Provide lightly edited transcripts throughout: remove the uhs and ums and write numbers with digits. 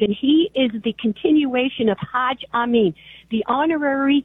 and he is the continuation of Hajj Amin, the honorary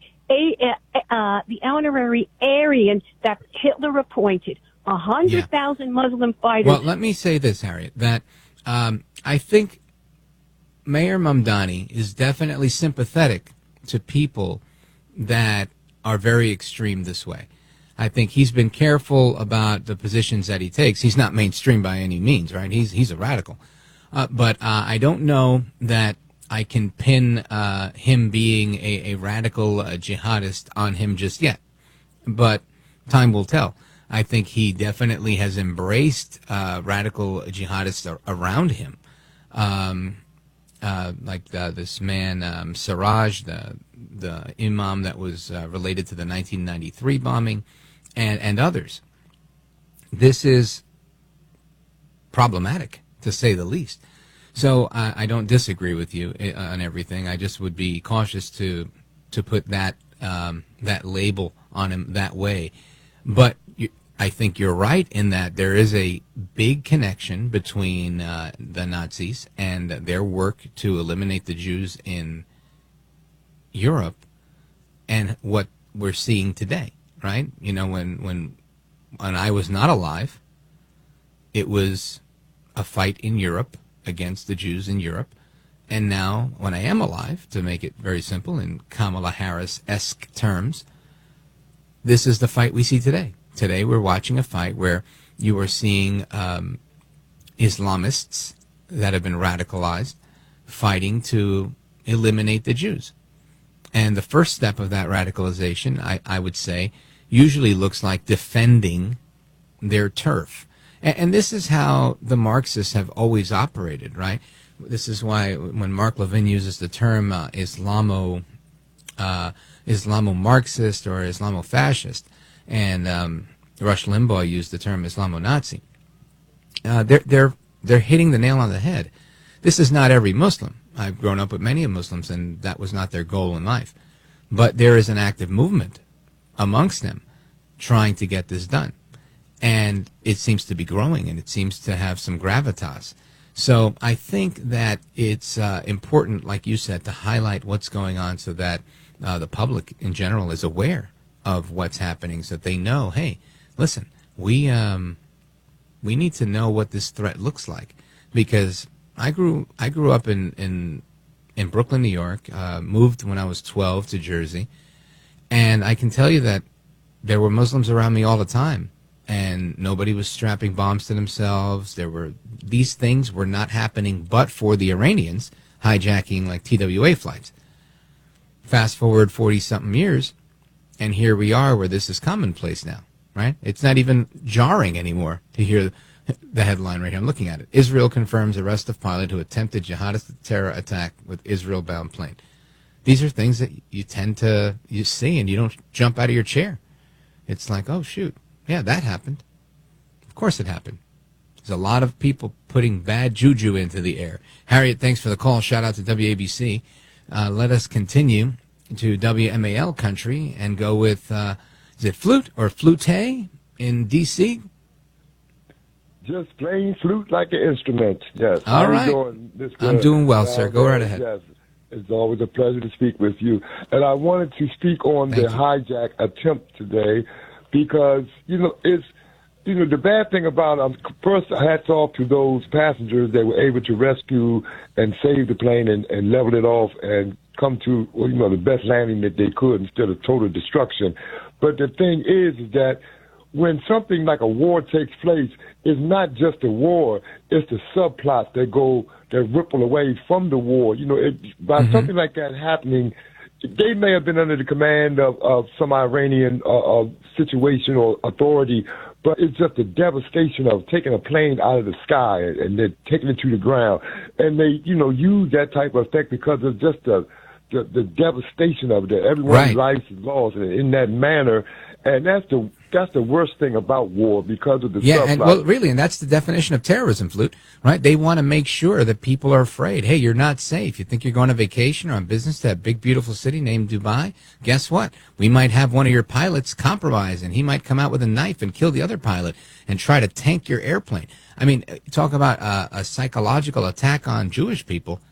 Aryan that Hitler appointed. 100,000 Muslim fighters. Well, let me say this, Harriet, that I think Mayor Mamdani is definitely sympathetic to people that are very extreme this way. I think he's been careful about the positions that he takes. He's not mainstream by any means, right? He's a radical. But I don't know that I can pin him being a radical jihadist on him just yet. But time will tell. I think he definitely has embraced radical jihadists around him. Like this man, Siraj, the imam that was related to the 1993 bombing, and others. This is problematic, to say the least. So I don't disagree with you on everything. I just would be cautious to put that that label on him that way. But I think you're right in that there is a big connection between the Nazis and their work to eliminate the Jews in Europe and what we're seeing today, right? You know, when I was not alive, it was a fight in Europe against the Jews in Europe. And now, when I am alive, to make it very simple in Kamala Harris-esque terms, this is the fight we see today. Today we're watching a fight where you are seeing Islamists that have been radicalized fighting to eliminate the Jews. And the first step of that radicalization, I would say, usually looks like defending their turf. And this is how the Marxists have always operated, right? This is why when Mark Levin uses the term Islamo-Marxist or Islamo-fascist, and Rush Limbaugh used the term Islamo-Nazi, they're hitting the nail on the head. This is not every Muslim. I've grown up with many Muslims, and that was not their goal in life. But there is an active movement amongst them trying to get this done. And it seems to be growing, and it seems to have some gravitas. So I think that it's important, like you said, to highlight what's going on so that the public in general is aware of what's happening, so that they know, hey, listen, we need to know what this threat looks like. Because I grew up in Brooklyn, New York, moved when I was 12 to Jersey, and I can tell you that there were Muslims around me all the time. And nobody was strapping bombs to themselves. These things were not happening but for the Iranians hijacking like TWA flights. Fast forward 40-something years, and here we are where this is commonplace now, right? It's not even jarring anymore to hear the headline right here. I'm looking at it. Israel confirms arrest of pilot who attempted jihadist terror attack with Israel-bound plane. These are things that you see and you don't jump out of your chair. It's like, oh, shoot. Yeah, that happened. Of course it happened. There's a lot of people putting bad juju into the air. Harriet, thanks for the call. Shout out to WABC. Let us continue to WMAL country and go with, is it flute or flute in D.C.? Just plain flute like an instrument, yes. All right. I'm doing well, sir. Go right ahead. Yes. It's always a pleasure to speak with you. And I wanted to speak on the hijack attempt today. Because, it's, the bad thing about, first, hats off to those passengers that were able to rescue and save the plane and level it off and come to, the best landing that they could instead of total destruction. But the thing is that when something like a war takes place, it's not just a war, it's the subplots that ripple away from the war. By something like that happening, they may have been under the command of some Iranian situation or authority, but it's just the devastation of taking a plane out of the sky and then taking it to the ground. And they, use that type of effect because of just the devastation of it. Everyone's life is lost in that manner. And that's the worst thing about war because of the stuff. And that's the definition of terrorism, Flute, right? They want to make sure that people are afraid. Hey, you're not safe. You think you're going on vacation or on business to that big, beautiful city named Dubai? Guess what? We might have one of your pilots compromised, and he might come out with a knife and kill the other pilot and try to tank your airplane. I mean, talk about a psychological attack on Jewish people.